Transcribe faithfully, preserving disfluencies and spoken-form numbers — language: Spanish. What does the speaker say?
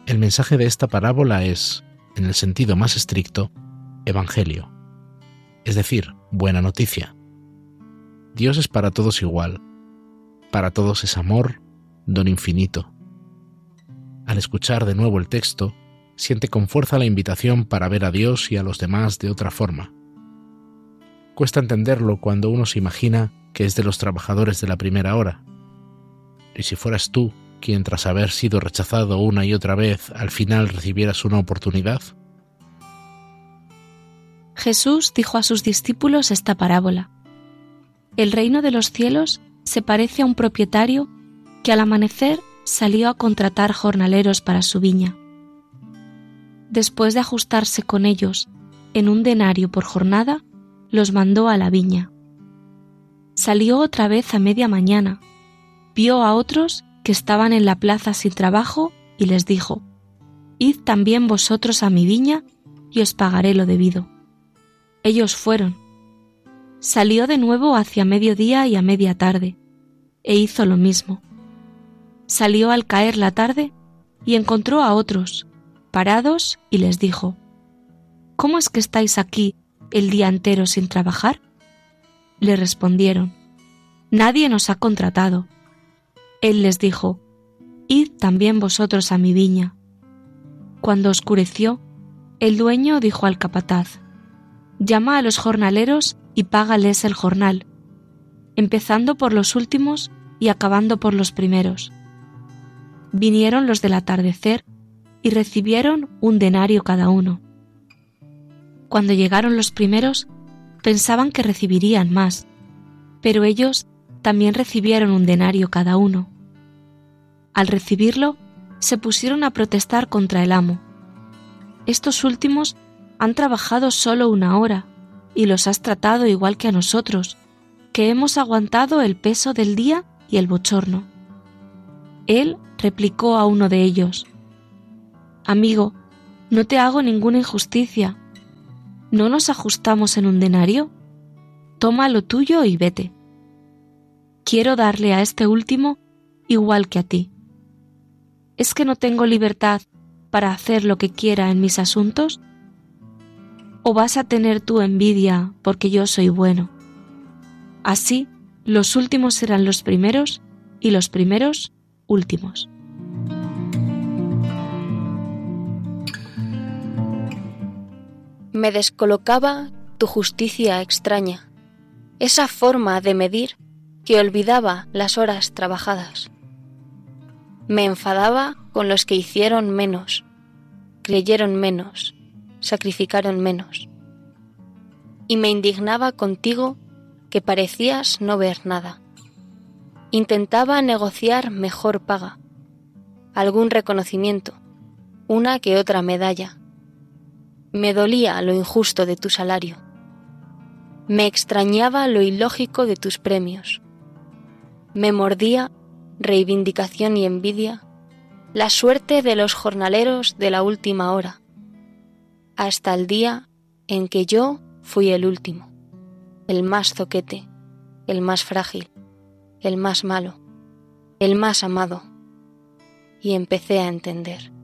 El mensaje de esta parábola es, en el sentido más estricto, evangelio, es decir, buena noticia. Dios es para todos igual, para todos es amor, don infinito. Al escuchar de nuevo el texto, siente con fuerza la invitación para ver a Dios y a los demás de otra forma. Cuesta entenderlo cuando uno se imagina que es de los trabajadores de la primera hora. Y si fueras tú quien, tras haber sido rechazado una y otra vez, al final recibieras una oportunidad. Jesús dijo a sus discípulos esta parábola. El reino de los cielos se parece a un propietario que al amanecer salió a contratar jornaleros para su viña. Después de ajustarse con ellos en un denario por jornada, los mandó a la viña. Salió otra vez a media mañana, vio a otros que estaban en la plaza sin trabajo y les dijo: «Id también vosotros a mi viña y os pagaré lo debido». Ellos fueron. Salió de nuevo hacia mediodía y a media tarde, e hizo lo mismo. Salió al caer la tarde y encontró a otros, parados, y les dijo: «¿Cómo es que estáis aquí el día entero sin trabajar?» Le respondieron: «Nadie nos ha contratado». Él les dijo: «Id también vosotros a mi viña». Cuando oscureció, el dueño dijo al capataz: «Llama a los jornaleros y págales el jornal, empezando por los últimos y acabando por los primeros». Vinieron los del atardecer y recibieron un denario cada uno. Cuando llegaron los primeros, pensaban que recibirían más, pero ellos también recibieron un denario cada uno. Al recibirlo, se pusieron a protestar contra el amo. «Estos últimos han trabajado solo una hora y los has tratado igual que a nosotros, que hemos aguantado el peso del día y el bochorno». Él replicó a uno de ellos: «Amigo, no te hago ninguna injusticia. ¿No nos ajustamos en un denario? Toma lo tuyo y vete. Quiero darle a este último igual que a ti. ¿Es que no tengo libertad para hacer lo que quiera en mis asuntos? ¿O vas a tener tú envidia porque yo soy bueno? Así, los últimos serán los primeros y los primeros últimos». Me descolocaba tu justicia extraña, esa forma de medir que olvidaba las horas trabajadas. Me enfadaba con los que hicieron menos, creyeron menos, sacrificaron menos. Y me indignaba contigo que parecías no ver nada. Intentaba negociar mejor paga, algún reconocimiento, una que otra medalla. Me dolía lo injusto de tu salario. Me extrañaba lo ilógico de tus premios. Me mordía, reivindicación y envidia, la suerte de los jornaleros de la última hora, hasta el día en que yo fui el último, el más zoquete, el más frágil, el más malo, el más amado, y empecé a entender.